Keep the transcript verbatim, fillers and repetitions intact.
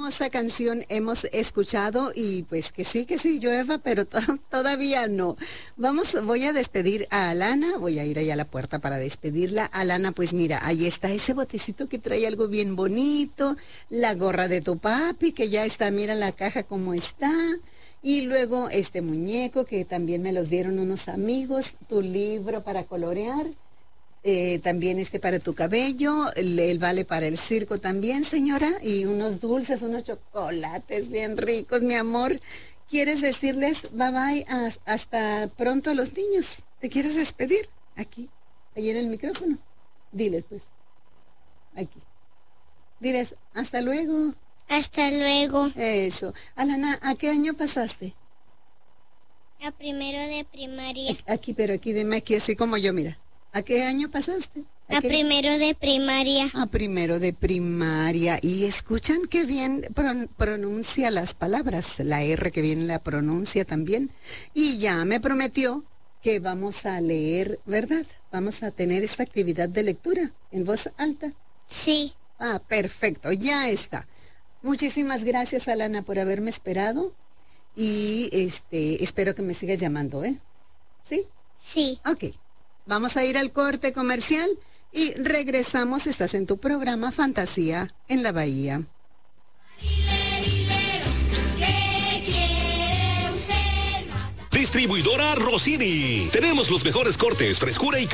hermosa canción hemos escuchado y pues que sí, que sí llueva, pero to todavía no. Vamos, voy a despedir a Alana, voy a ir allá a la puerta para despedirla. Alana, pues mira, ahí está ese botecito que trae algo bien bonito, la gorra de tu papi, que ya está, mira la caja como está. Y luego este muñeco que también me los dieron unos amigos, tu libro para colorear. Eh, también este para tu cabello, el, el vale para el circo también, señora, y unos dulces, unos chocolates bien ricos, mi amor. ¿Quieres decirles bye bye a, hasta pronto a los niños? ¿Te quieres despedir? Aquí, ahí en el micrófono. Diles pues, aquí. Diles, hasta luego. Hasta luego. Eso. Alana, ¿a qué año pasaste? A primero de primaria. Aquí, pero aquí, dime aquí, así como yo, mira. ¿A qué año pasaste? ¿A, ¿A primero de primaria? A primero de primaria. Y escuchan qué bien pron pronuncia las palabras. La R que bien la pronuncia también. Y ya me prometió que vamos a leer, ¿verdad? Vamos a tener esta actividad de lectura en voz alta. Sí. Ah, perfecto, ya está. Muchísimas gracias, Alana, por haberme esperado. Y este, espero que me sigas llamando, ¿eh? ¿Sí? Sí. Ok. Vamos a ir al corte comercial y regresamos. Estás en tu programa Fantasía en la Bahía. Distribuidora Rossini. Tenemos los mejores cortes, frescura y